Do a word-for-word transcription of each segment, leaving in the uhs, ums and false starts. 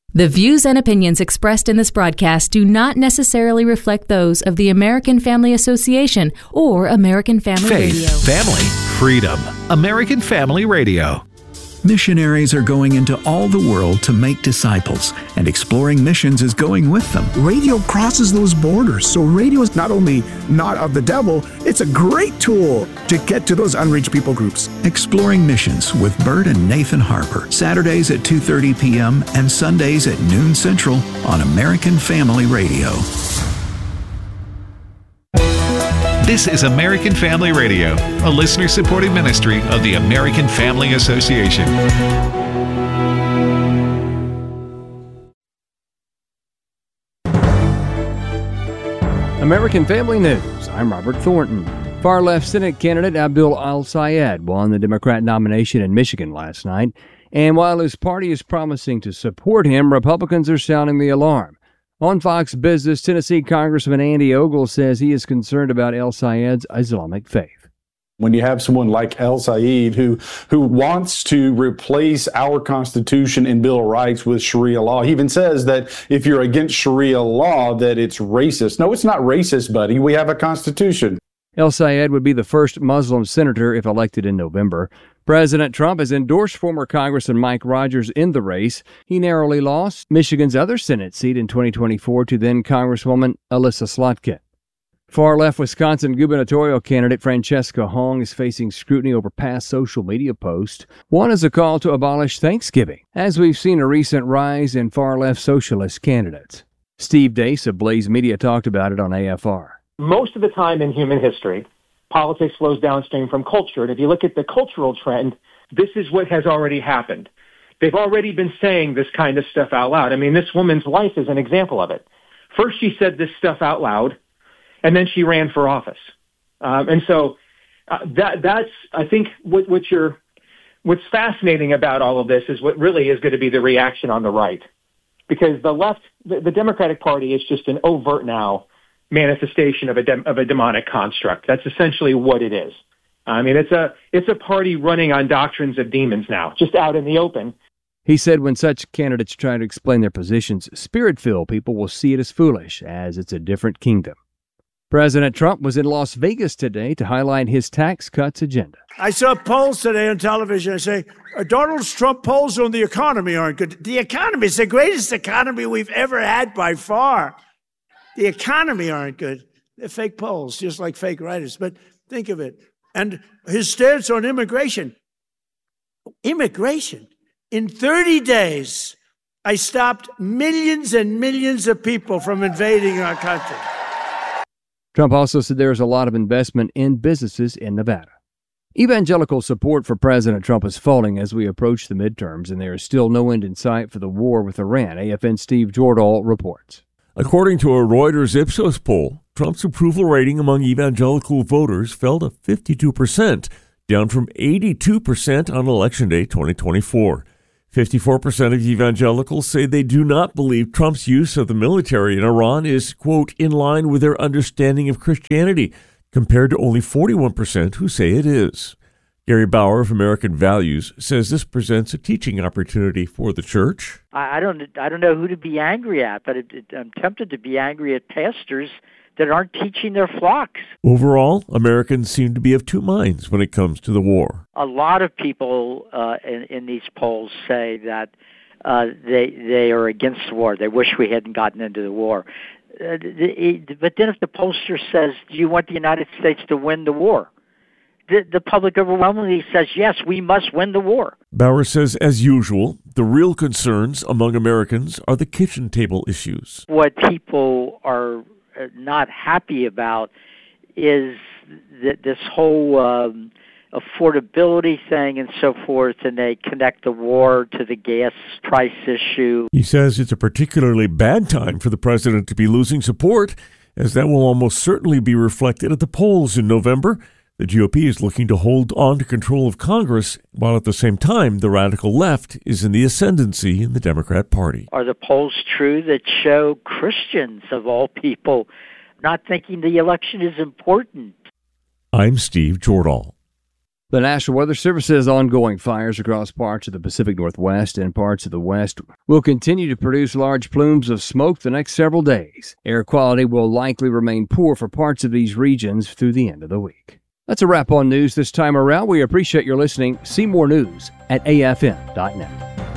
The views and opinions expressed in this broadcast do not necessarily reflect those of the American Family Association or American Family Faith, Radio. family, freedom. American Family Radio. Missionaries are going into all the world to make disciples, and Exploring Missions is going with them. Radio crosses those borders, so radio is not only not of the devil, it's a great tool to get to those unreached people groups. Exploring Missions with Bert and Nathan Harper, Saturdays at two thirty p.m. and Sundays at noon Central on American Family Radio. This is American Family Radio, a listener-supported ministry of the American Family Association. American Family News. I'm Robert Thornton. Far-left Senate candidate Abdul Al-Sayed won the Democrat nomination in Michigan last night, and while his party is promising to support him, Republicans are sounding the alarm. On Fox Business, Tennessee Congressman Andy Ogle says he is concerned about El-Sayed's Islamic faith. When you have someone like El-Sayed who who wants to replace our Constitution and Bill of Rights with Sharia law, he even says that if you're against Sharia law, that it's racist. No, it's not racist, buddy. We have a Constitution. El-Sayed would be the first Muslim senator if elected in November. President Trump has endorsed former Congressman Mike Rogers in the race. He narrowly lost Michigan's other Senate seat in twenty twenty-four to then Congresswoman Alyssa Slotkin. Far-left Wisconsin gubernatorial candidate Francesca Hong is facing scrutiny over past social media posts. One is a call to abolish Thanksgiving, as we've seen a recent rise in far-left socialist candidates. Steve Deace of Blaze Media talked about it on A F R. Most of the time in human history, politics flows downstream from culture. And if you look at the cultural trend, this is what has already happened. They've already been saying this kind of stuff out loud. I mean, this woman's life is an example of it. First, she said this stuff out loud, and then she ran for office. Um, and so uh, that that's, I think, what, what you're, what's fascinating about all of this is what really is going to be the reaction on the right. Because the left, the, the Democratic Party is just an overt now manifestation of a de- of a demonic construct. That's essentially what it is. I mean, it's a it's a party running on doctrines of demons now, just out in the open. He said when such candidates try to explain their positions, spirit-filled people will see it as foolish, as it's a different kingdom. President Trump was in Las Vegas today to highlight his tax cuts agenda. I saw polls today on television. I say, Donald Trump polls on the economy aren't good. The economy is the greatest economy we've ever had by far. The economy aren't good. They're fake polls, just like fake writers. But think of it. And his stance on immigration. Immigration. In thirty days, I stopped millions and millions of people from invading our country. Trump also said there is a lot of investment in businesses in Nevada. Evangelical support for President Trump is falling as we approach the midterms, and there is still no end in sight for the war with Iran. A F N's Steve Jordahl reports. According to a Reuters Ipsos poll, Trump's approval rating among evangelical voters fell to fifty-two percent, down from eighty-two percent on Election Day twenty twenty-four. fifty-four percent of evangelicals say they do not believe Trump's use of the military in Iran is, quote, in line with their understanding of Christianity, compared to only forty-one percent who say it is. Gary Bauer of American Values says this presents a teaching opportunity for the church. I don't I don't know who to be angry at, but it, it, I'm tempted to be angry at pastors that aren't teaching their flocks. Overall, Americans seem to be of two minds when it comes to the war. A lot of people uh, in, in these polls say that uh, they they are against the war. They wish we hadn't gotten into the war. Uh, the, but then if the pollster says, do you want the United States to win the war? The, the public overwhelmingly says, yes, we must win the war. Bauer says, as usual, the real concerns among Americans are the kitchen table issues. What people are not happy about is th- this whole um, affordability thing and so forth, and they connect the war to the gas price issue. He says it's a particularly bad time for the president to be losing support, as that will almost certainly be reflected at the polls in November. The G O P is looking to hold on to control of Congress, while at the same time the radical left is in the ascendancy in the Democrat Party. Are the polls true that show Christians, of all people, not thinking the election is important? I'm Steve Jordahl. The National Weather Service says ongoing fires across parts of the Pacific Northwest and parts of the West will continue to produce large plumes of smoke the next several days. Air quality will likely remain poor for parts of these regions through the end of the week. That's a wrap on news this time around. We appreciate your listening. See more news at A F M dot net.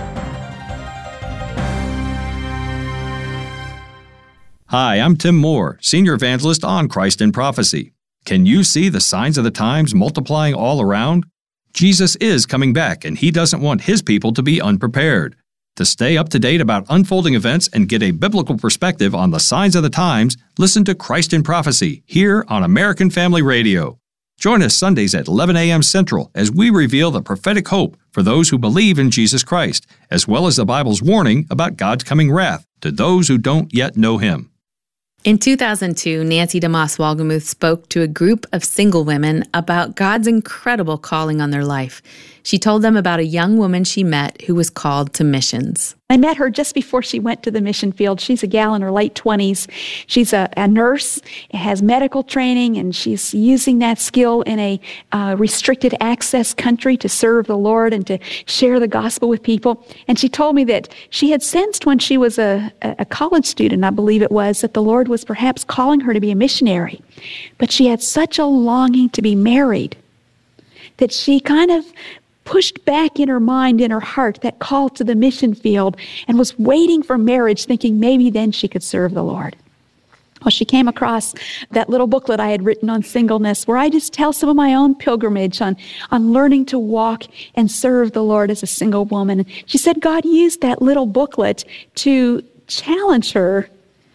Hi, I'm Tim Moore, Senior Evangelist on Christ in Prophecy. Can you see the signs of the times multiplying all around? Jesus is coming back, and He doesn't want His people to be unprepared. To stay up to date about unfolding events and get a biblical perspective on the signs of the times, listen to Christ in Prophecy here on American Family Radio. Join us Sundays at eleven a.m. Central as we reveal the prophetic hope for those who believe in Jesus Christ, as well as the Bible's warning about God's coming wrath to those who don't yet know Him. In two thousand two, Nancy DeMoss Wolgemuth spoke to a group of single women about God's incredible calling on their life. She told them about a young woman she met who was called to missions. I met her just before she went to the mission field. She's a gal in her late twenties. She's a, a nurse, has medical training, and she's using that skill in a uh, restricted access country to serve the Lord and to share the gospel with people. And she told me that she had sensed when she was a, a college student, I believe it was, that the Lord was perhaps calling her to be a missionary. But she had such a longing to be married that she kind of pushed back in her mind, in her heart, that call to the mission field and was waiting for marriage, thinking maybe then she could serve the Lord. Well, she came across that little booklet I had written on singleness, where I just tell some of my own pilgrimage on, on learning to walk and serve the Lord as a single woman. And she said God used that little booklet to challenge her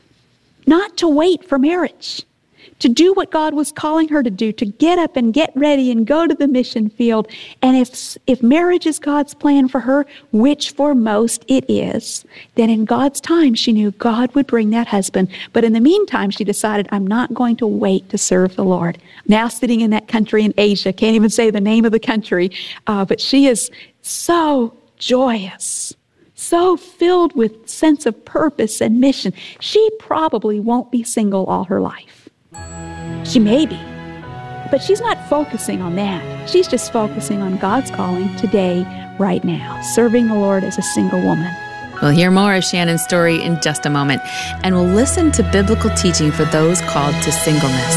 not to wait for marriage, to do what God was calling her to do, to get up and get ready and go to the mission field. And if if marriage is God's plan for her, which for most it is, then in God's time she knew God would bring that husband. But in the meantime, she decided, I'm not going to wait to serve the Lord. Now sitting in that country in Asia, can't even say the name of the country, uh, but she is so joyous, so filled with sense of purpose and mission. She probably won't be single all her life. She may be, but she's not focusing on that. She's just focusing on God's calling today, right now, serving the Lord as a single woman. We'll hear more of Shannon's story in just a moment, and we'll listen to biblical teaching for those called to singleness.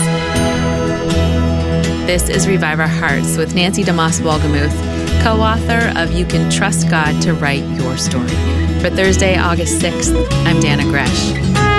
This is Revive Our Hearts with Nancy DeMoss Wolgemuth, co-author of You Can Trust God to Write Your Story. For Thursday, August sixth, I'm Dana Gresh.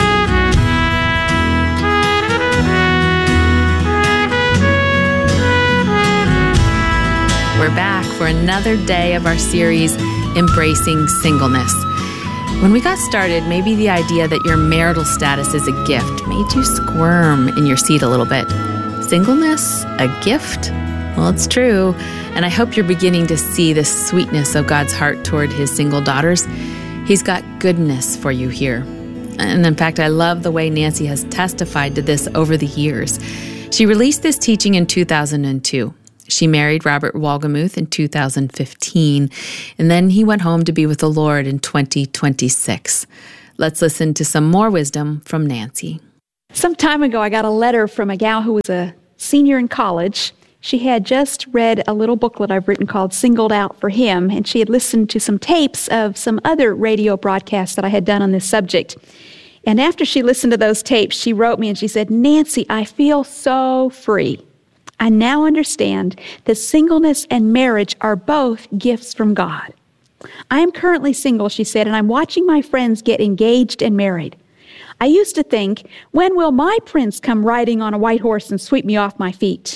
We're back for another day of our series, Embracing Singleness. When we got started, maybe the idea that your marital status is a gift made you squirm in your seat a little bit. Singleness? A gift? Well, it's true. And I hope you're beginning to see the sweetness of God's heart toward His single daughters. He's got goodness for you here. And in fact, I love the way Nancy has testified to this over the years. She released this teaching in two thousand two. She married Robert Wolgemuth in two thousand fifteen, and then he went home to be with the Lord in twenty twenty-six. Let's listen to some more wisdom from Nancy. Some time ago, I got a letter from a gal who was a senior in college. She had just read a little booklet I've written called Singled Out for Him, and she had listened to some tapes of some other radio broadcasts that I had done on this subject. And after she listened to those tapes, she wrote me and she said, Nancy, I feel so free. I now understand that singleness and marriage are both gifts from God. I am currently single, she said, and I'm watching my friends get engaged and married. I used to think, when will my prince come riding on a white horse and sweep me off my feet?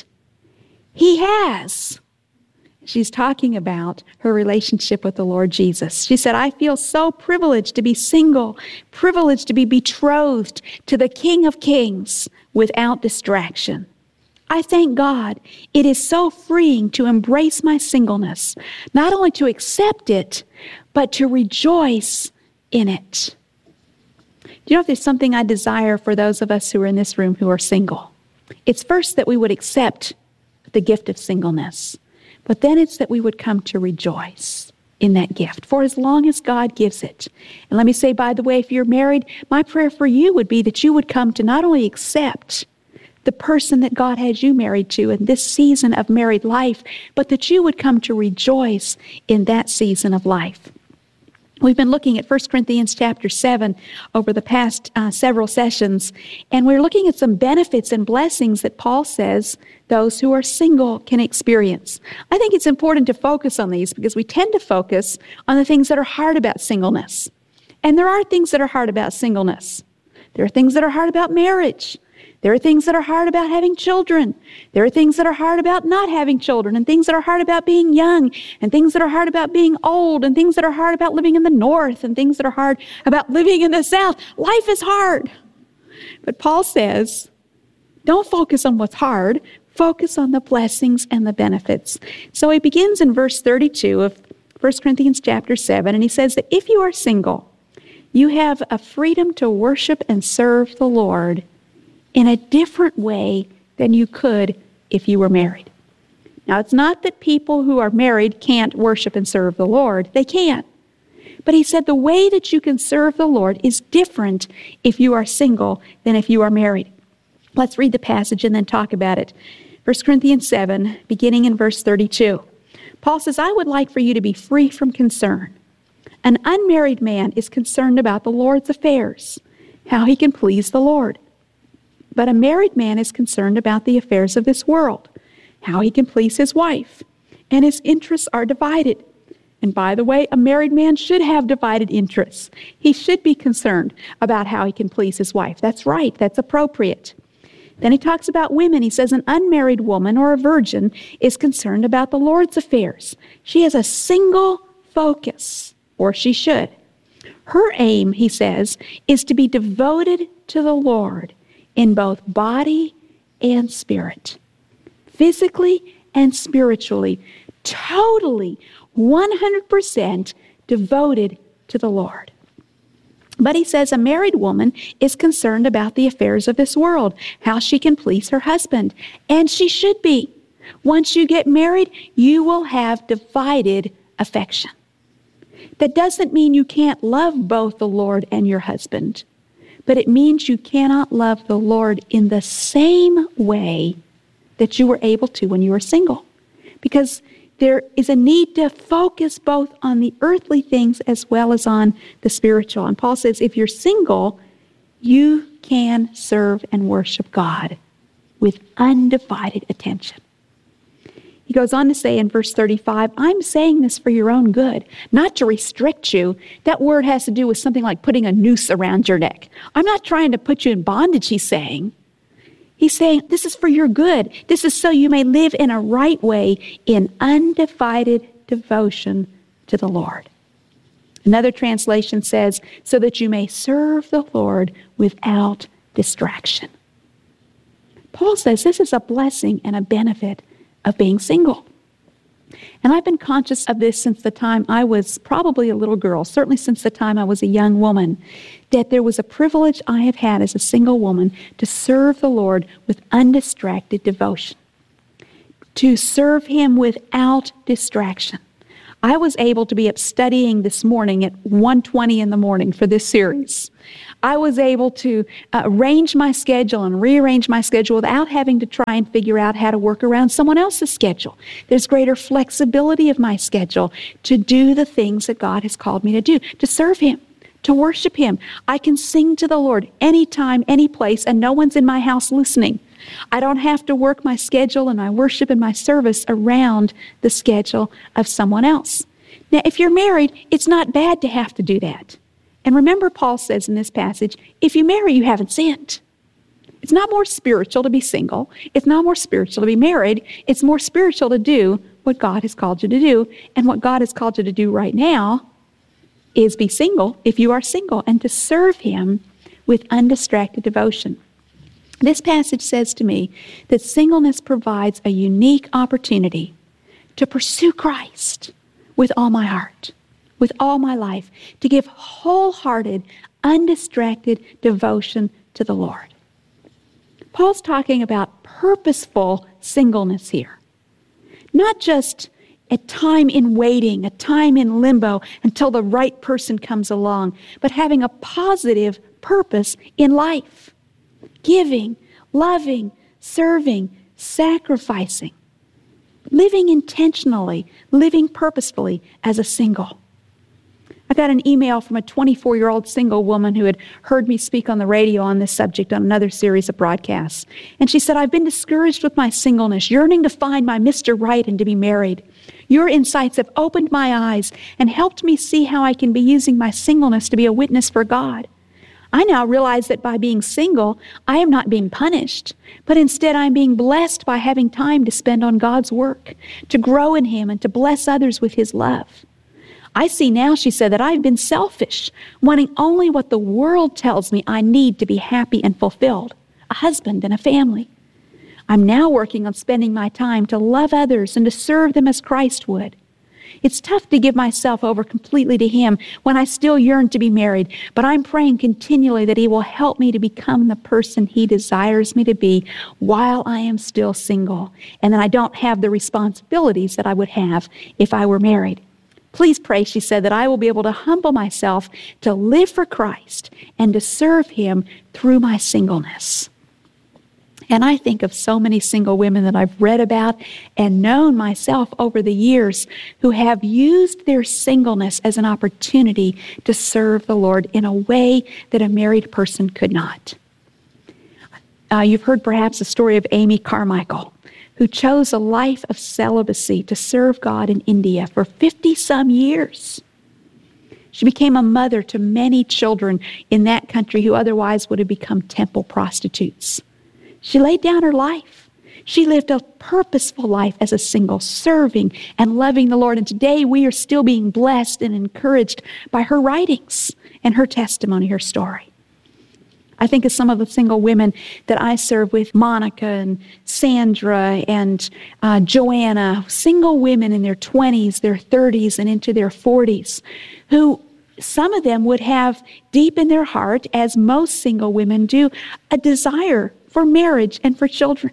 He has. She's talking about her relationship with the Lord Jesus. She said, I feel so privileged to be single, privileged to be betrothed to the King of Kings without distraction. I thank God. It is so freeing to embrace my singleness, not only to accept it, but to rejoice in it. Do you know if there's something I desire for those of us who are in this room who are single? It's first that we would accept the gift of singleness, but then it's that we would come to rejoice in that gift for as long as God gives it. And let me say, by the way, if you're married, my prayer for you would be that you would come to not only accept the person that God has you married to in this season of married life, but that you would come to rejoice in that season of life. We've been looking at First Corinthians chapter seven over the past uh, several sessions, and we're looking at some benefits and blessings that Paul says those who are single can experience. I think it's important to focus on these because we tend to focus on the things that are hard about singleness. And there are things that are hard about singleness. There are things that are hard about marriage. There are things that are hard about having children. There are things that are hard about not having children, and things that are hard about being young, and things that are hard about being old, and things that are hard about living in the north, and things that are hard about living in the south. Life is hard. But Paul says, don't focus on what's hard. Focus on the blessings and the benefits. So he begins in verse thirty-two of First Corinthians chapter seven, and he says that if you are single, you have a freedom to worship and serve the Lord in a different way than you could if you were married. Now, it's not that people who are married can't worship and serve the Lord. They can. But he said the way that you can serve the Lord is different if you are single than if you are married. Let's read the passage and then talk about it. First Corinthians seven, beginning in verse thirty-two. Paul says, I would like for you to be free from concern. An unmarried man is concerned about the Lord's affairs, how he can please the Lord. But a married man is concerned about the affairs of this world, how he can please his wife, and his interests are divided. And by the way, a married man should have divided interests. He should be concerned about how he can please his wife. That's right. That's appropriate. Then he talks about women. He says an unmarried woman or a virgin is concerned about the Lord's affairs. She has a single focus, or she should. Her aim, he says, is to be devoted to the Lord in both body and spirit, physically and spiritually, totally, one hundred percent devoted to the Lord. But he says a married woman is concerned about the affairs of this world, how she can please her husband, and she should be. Once you get married, you will have divided affection. That doesn't mean you can't love both the Lord and your husband, but it means you cannot love the Lord in the same way that you were able to when you were single. Because there is a need to focus both on the earthly things as well as on the spiritual. And Paul says if you're single, you can serve and worship God with undivided attention. He goes on to say in verse thirty-five, I'm saying this for your own good, not to restrict you. That word has to do with something like putting a noose around your neck. I'm not trying to put you in bondage, he's saying. He's saying this is for your good. This is so you may live in a right way in undivided devotion to the Lord. Another translation says, so that you may serve the Lord without distraction. Paul says this is a blessing and a benefit of being single. And I've been conscious of this since the time I was probably a little girl, certainly since the time I was a young woman, that there was a privilege I have had as a single woman to serve the Lord with undistracted devotion, to serve Him without distraction. I was able to be up studying this morning at one twenty in the morning for this series. I was able to uh, arrange my schedule and rearrange my schedule without having to try and figure out how to work around someone else's schedule. There's greater flexibility of my schedule to do the things that God has called me to do, to serve Him, to worship Him. I can sing to the Lord anytime, any place, and no one's in my house listening. I don't have to work my schedule and my worship and my service around the schedule of someone else. Now, if you're married, it's not bad to have to do that. And remember, Paul says in this passage, if you marry, you haven't sinned. It's not more spiritual to be single. It's not more spiritual to be married. It's more spiritual to do what God has called you to do. And what God has called you to do right now is be single, if you are single, and to serve Him with undistracted devotion. This passage says to me that singleness provides a unique opportunity to pursue Christ with all my heart, with all my life, to give wholehearted, undistracted devotion to the Lord. Paul's talking about purposeful singleness here. Not just a time in waiting, a time in limbo until the right person comes along, but having a positive purpose in life. Giving, loving, serving, sacrificing, living intentionally, living purposefully as a single. I got an email from a twenty-four-year-old single woman who had heard me speak on the radio on this subject on another series of broadcasts. And she said, I've been discouraged with my singleness, yearning to find my Mister Right and to be married. Your insights have opened my eyes and helped me see how I can be using my singleness to be a witness for God. I now realize that by being single, I am not being punished, but instead I'm being blessed by having time to spend on God's work, to grow in Him and to bless others with His love. I see now, she said, that I've been selfish, wanting only what the world tells me I need to be happy and fulfilled, a husband and a family. I'm now working on spending my time to love others and to serve them as Christ would. It's tough to give myself over completely to Him when I still yearn to be married, but I'm praying continually that He will help me to become the person He desires me to be while I am still single, and that I don't have the responsibilities that I would have if I were married. Please pray, she said, that I will be able to humble myself to live for Christ and to serve Him through my singleness. And I think of so many single women that I've read about and known myself over the years who have used their singleness as an opportunity to serve the Lord in a way that a married person could not. Uh, you've heard perhaps the story of Amy Carmichael, who chose a life of celibacy to serve God in India for fifty-some years. She became a mother to many children in that country who otherwise would have become temple prostitutes. She laid down her life. She lived a purposeful life as a single, serving and loving the Lord. And today we are still being blessed and encouraged by her writings and her testimony, her story. I think of some of the single women that I serve with, Monica and Sandra and uh, Joanna, single women in their twenties, their thirties, and into their forties, who some of them would have deep in their heart, as most single women do, a desire for marriage and for children.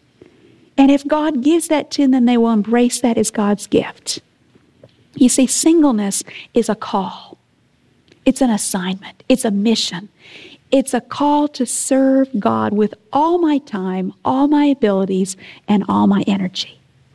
And if God gives that to them, they will embrace that as God's gift. You see, singleness is a call. It's an assignment. It's a mission. It's a call to serve God with all my time, all my abilities, and all my energy.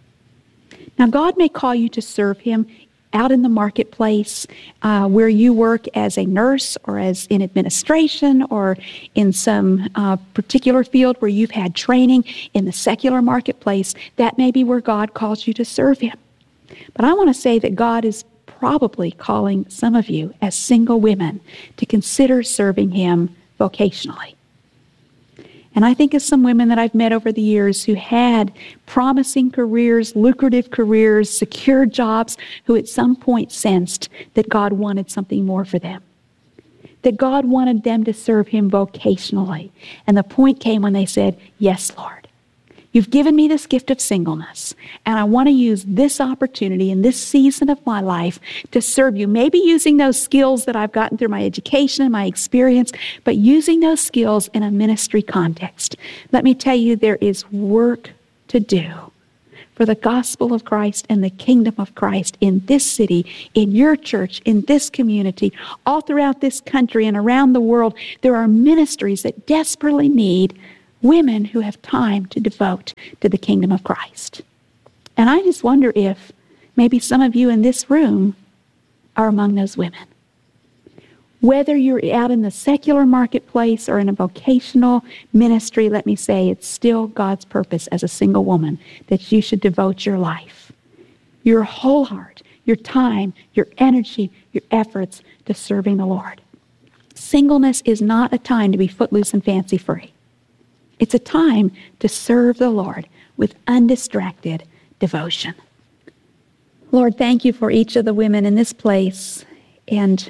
Now, God may call you to serve Him out in the marketplace, uh, where you work as a nurse or as in administration or in some uh, particular field where you've had training in the secular marketplace. That may be where God calls you to serve Him. But I want to say that God is probably calling some of you as single women to consider serving Him vocationally. And I think of some women that I've met over the years who had promising careers, lucrative careers, secure jobs, who at some point sensed that God wanted something more for them, that God wanted them to serve Him vocationally. And the point came when they said, "Yes, Lord, You've given me this gift of singleness, and I want to use this opportunity in this season of my life to serve You." Maybe using those skills that I've gotten through my education and my experience, but using those skills in a ministry context. Let me tell you, there is work to do for the gospel of Christ and the kingdom of Christ in this city, in your church, in this community, all throughout this country and around the world. There are ministries that desperately need women who have time to devote to the kingdom of Christ. And I just wonder if maybe some of you in this room are among those women. Whether you're out in the secular marketplace or in a vocational ministry, let me say it's still God's purpose as a single woman that you should devote your life, your whole heart, your time, your energy, your efforts to serving the Lord. Singleness is not a time to be footloose and fancy-free. It's a time to serve the Lord with undistracted devotion. Lord, thank You for each of the women in this place. And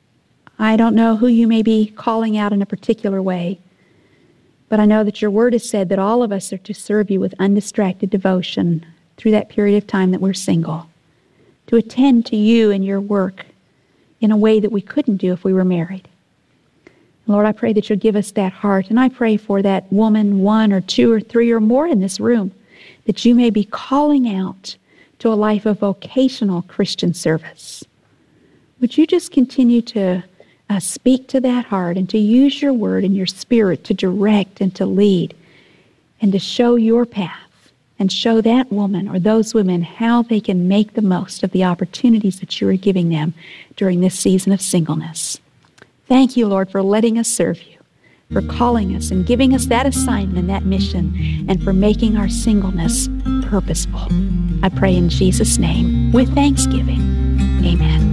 I don't know who You may be calling out in a particular way, but I know that Your word has said that all of us are to serve You with undistracted devotion through that period of time that we're single, to attend to You and Your work in a way that we couldn't do if we were married. Lord, I pray that You'll give us that heart, and I pray for that woman, one or two or three or more in this room, that You may be calling out to a life of vocational Christian service. Would You just continue to uh, speak to that heart and to use Your word and Your Spirit to direct and to lead and to show your path and show that woman or those women how they can make the most of the opportunities that you are giving them during this season of singleness. Thank you, Lord, for letting us serve you, for calling us and giving us that assignment and that mission, and for making our singleness purposeful. I pray in Jesus' name with thanksgiving. Amen.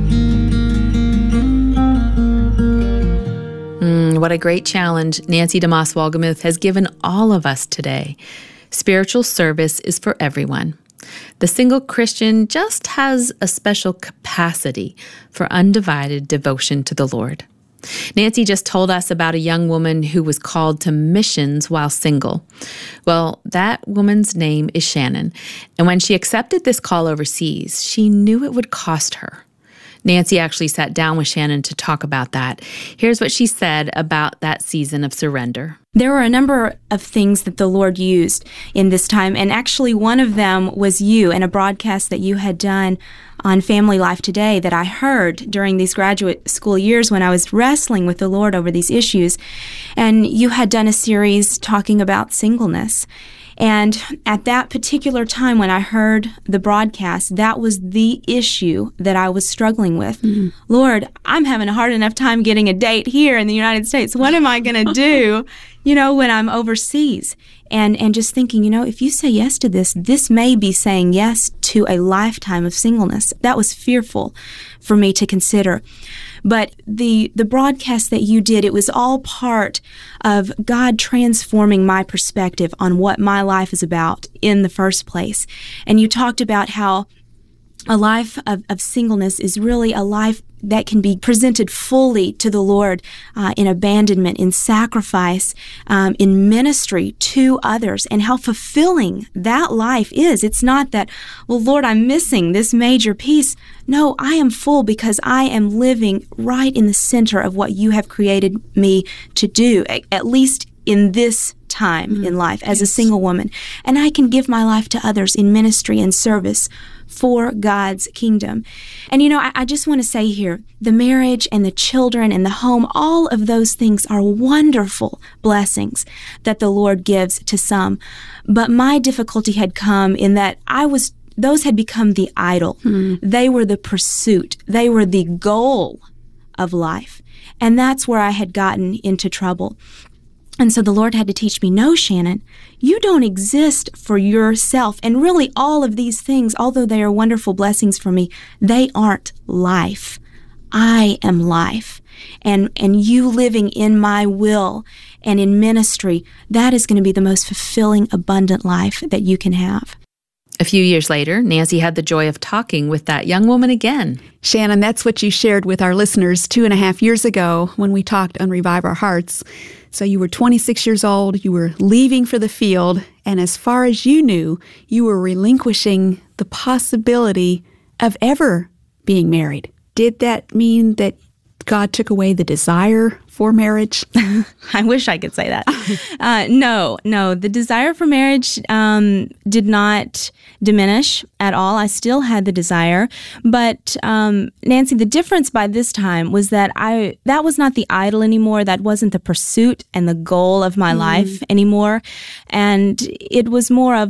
Mm, what a great challenge Nancy DeMoss Wolgemuth has given all of us today. Spiritual service is for everyone. The single Christian just has a special capacity for undivided devotion to the Lord. Nancy just told us about a young woman who was called to missions while single. Well, that woman's name is Shannon, and when she accepted this call overseas, she knew it would cost her. Nancy actually sat down with Shannon to talk about that. Here's what she said about that season of surrender. There were a number of things that the Lord used in this time, and actually one of them was you and a broadcast that you had done on Family Life Today that I heard during these graduate school years when I was wrestling with the Lord over these issues. And you had done a series talking about singleness. And at that particular time when I heard the broadcast, that was the issue that I was struggling with. Mm-hmm. Lord, I'm having a hard enough time getting a date here in the United States. What am I going to do, you know, when I'm overseas? And and just thinking, you know, if you say yes to this, this may be saying yes to a lifetime of singleness. That was fearful for me to consider. But the the broadcast that you did, it was all part of God transforming my perspective on what my life is about in the first place. And you talked about how a life of, of singleness is really a life that can be presented fully to the Lord uh, in abandonment, in sacrifice, um, in ministry to others, and how fulfilling that life is. It's not that, well, Lord, I'm missing this major piece. No, I am full because I am living right in the center of what you have created me to do, at least in this time mm-hmm. in life as yes. a single woman. And I can give my life to others in ministry and service for God's kingdom. And, you know, I, I just want to say here, the marriage and the children and the home, all of those things are wonderful blessings that the Lord gives to some. But my difficulty had come in that I was, those had become the idol. Hmm. They were the pursuit. They were the goal of life. And that's where I had gotten into trouble. And so the Lord had to teach me, no, Shannon, you don't exist for yourself. And really all of these things, although they are wonderful blessings for me, they aren't life. I am life. And and you living in my will and in ministry, that is going to be the most fulfilling, abundant life that you can have. A few years later, Nancy had the joy of talking with that young woman again. Shannon, that's what you shared with our listeners two and a half years ago when we talked on Revive Our Hearts. So you were twenty-six years old, you were leaving for the field, and as far as you knew, you were relinquishing the possibility of ever being married. Did that mean that God took away the desire for marriage? I wish I could say that. uh, no, no. The desire for marriage um, did not diminish at all. I still had the desire. But, um, Nancy, the difference by this time was that I that was not the idol anymore. That wasn't the pursuit and the goal of my mm. life anymore. And it was more of